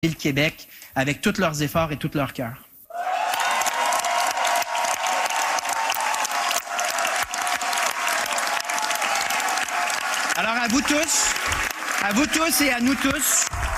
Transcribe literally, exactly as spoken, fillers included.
le Québec avec tous leurs efforts et tout leur cœur. Alors à vous tous, à vous tous et à nous tous,